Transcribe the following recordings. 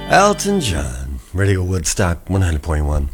Elton John, Radio Woodstock 100.1.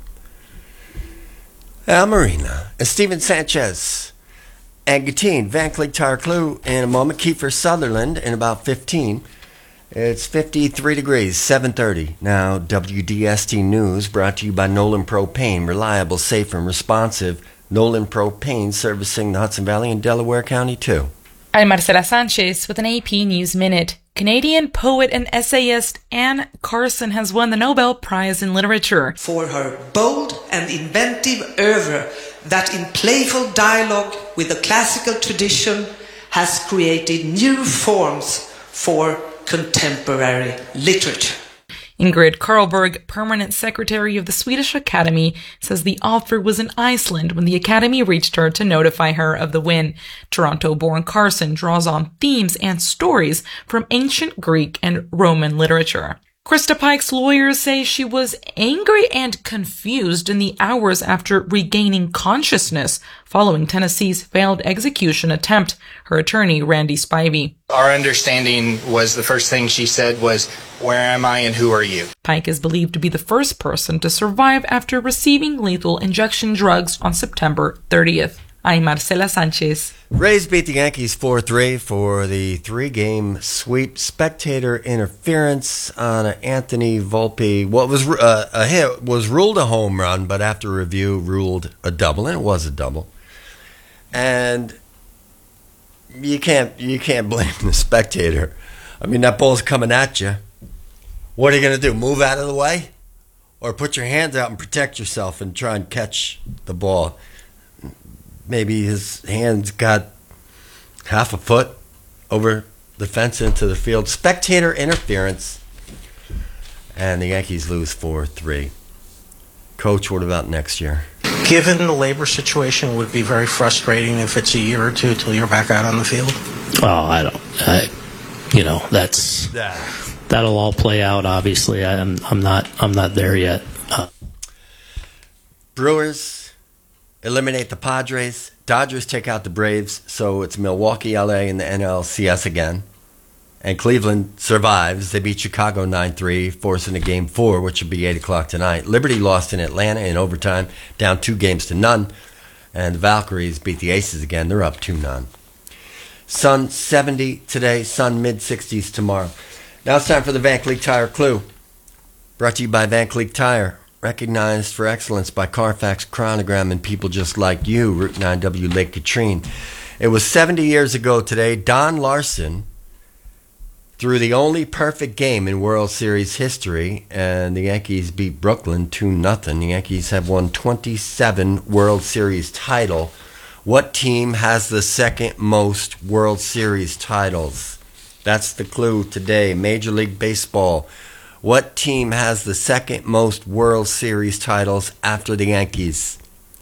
Al Marina and Steven Sanchez and Gatine, Van Cleek Tire Clue in a moment. Kiefer Sutherland in about 15. It's 53 degrees, 7:30. Now, WDST News brought to you by Nolan Propane. Reliable, safe, and responsive. Nolan Propane servicing the Hudson Valley and Delaware County, too. I'm Marcela Sanchez with an AP News Minute. Canadian poet and essayist Anne Carson has won the Nobel Prize in Literature for her bold and inventive oeuvre that in playful dialogue with the classical tradition has created new forms for contemporary literature. Ingrid Carlberg, permanent secretary of the Swedish Academy, says the author was in Iceland when the Academy reached her to notify her of the win. Toronto-born Carson draws on themes and stories from ancient Greek and Roman literature. Krista Pike's lawyers say she was angry and confused in the hours after regaining consciousness following Tennessee's failed execution attempt. Her attorney, Randy Spivey. Our understanding was the first thing she said was, "Where am I and who are you?" Pike is believed to be the first person to survive after receiving lethal injection drugs on September 30th. I'm Marcela Sanchez. Rays beat the Yankees 4-3 for the three-game sweep. Spectator interference on Anthony Volpe. What was a hit was ruled a home run, but after review ruled a double, and it was a double. And you can't blame the spectator. I mean, that ball's coming at you. What are you going to do? Move out of the way? Or put your hands out and protect yourself and try and catch the ball? Maybe his hands got half a foot over the fence into the field. Spectator interference. And the Yankees lose 4-3. Coach, what about next year? Given the labor situation, it would be very frustrating if it's a year or two till you're back out on the field. Oh, that'll all play out. Obviously, I'm not there yet. Brewers eliminate the Padres. Dodgers take out the Braves, so it's Milwaukee, LA, in the NLCS again. And Cleveland survives. They beat Chicago 9-3, forcing a Game 4, which will be 8 o'clock tonight. Liberty lost in Atlanta in overtime, down 2-0. And the Valkyries beat the Aces again. They're up 2-0. Sun 70 today, sun mid-60s tomorrow. Now it's time for the Van Cleek Tire Clue. Brought to you by Van Cleek Tire. Recognized for excellence by Carfax Chronogram and people just like you, Route 9W Lake Katrine. It was 70 years ago today, Don Larson threw the only perfect game in World Series history, and the Yankees beat Brooklyn 2-0. The Yankees have won 27 World Series titles. What team has the second most World Series titles? That's the clue today. Major League Baseball. What team has the second most World Series titles after the Yankees?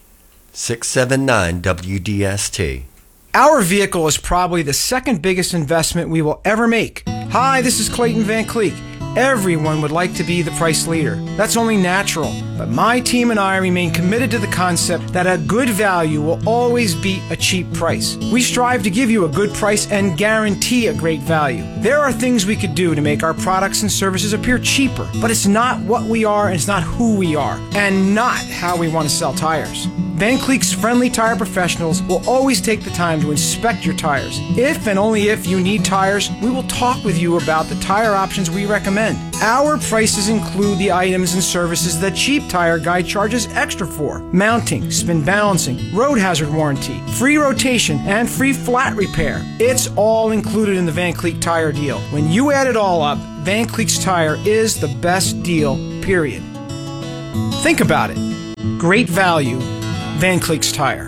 679 WDST. Our vehicle is probably the second biggest investment we will ever make. Hi, this is Clayton Van Cleek. Everyone would like to be the price leader. That's only natural. But my team and I remain committed to the concept that a good value will always beat a cheap price. We strive to give you a good price and guarantee a great value. There are things we could do to make our products and services appear cheaper, but it's not what we are and it's not who we are, and not how we want to sell tires. Van Cleek's friendly tire professionals will always take the time to inspect your tires. If and only if you need tires, we will talk with you about the tire options we recommend. Our prices include the items and services that Cheap Tire Guy charges extra for: mounting, spin balancing, road hazard warranty, free rotation, and free flat repair. It's all included in the Van Cleek Tire deal. When you add it all up, Van Cleek's Tire is the best deal, period. Think about it. Great value. Van Cleek's Tire.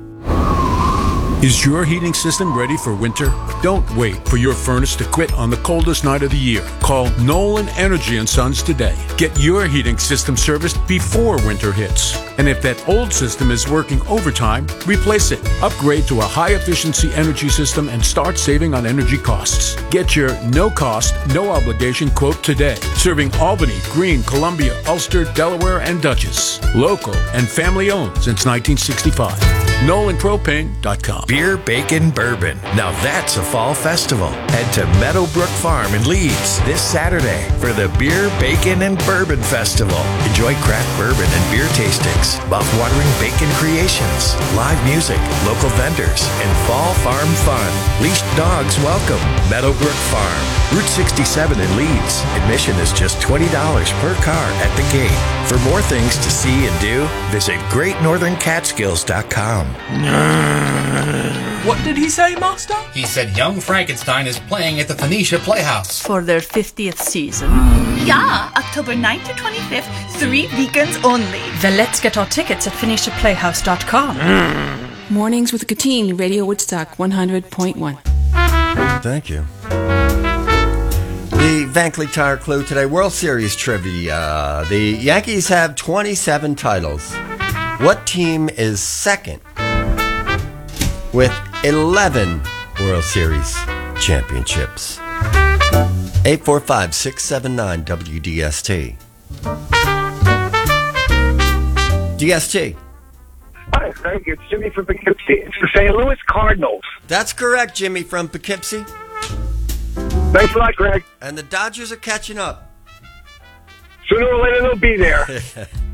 Is your heating system ready for winter? Don't wait for your furnace to quit on the coldest night of the year. Call Nolan Energy & Sons today. Get your heating system serviced before winter hits. And if that old system is working overtime, replace it. Upgrade to a high-efficiency energy system and start saving on energy costs. Get your no-cost, no-obligation quote today. Serving Albany, Greene, Columbia, Ulster, Delaware, and Dutchess. Local and family-owned since 1965. NolanPropane.com. Beer, bacon, bourbon. Now that's a fall festival. Head to Meadowbrook Farm in Leeds this Saturday for the Beer, Bacon, and Bourbon Festival. Enjoy craft bourbon and beer tastings, mouth-watering bacon creations, live music, local vendors, and fall farm fun. Leashed dogs welcome. Meadowbrook Farm, Route 67 in Leeds. Admission is just $20 per car at the gate. For more things to see and do, visit GreatNorthernCatskills.com. What did he say, Master? He said Young Frankenstein is playing at the Phoenicia Playhouse. For their 50th season. Yeah, October 9th to 25th, 3 weekends only. Then let's get our tickets at PhoeniciaPlayhouse.com. Mornings with Katine, Radio Woodstock 100.1. Thank you. The Van Cleek Tire Clue today, World Series trivia. The Yankees have 27 titles. What team is second with 11 World Series championships? 845-679-WDST. DST. Hi, Frank. It's Jimmy from Poughkeepsie. It's the St. Louis Cardinals. That's correct, Jimmy from Poughkeepsie. Thanks a lot, Greg. And the Dodgers are catching up. Sooner or later, they'll be there.